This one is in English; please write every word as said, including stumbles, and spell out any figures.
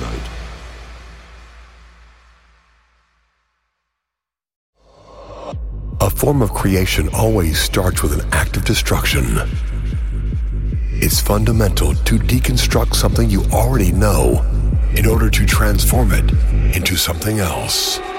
night. A form of creation always starts with an act of destruction. It's fundamental to deconstruct something you already know in order to transform it into something else.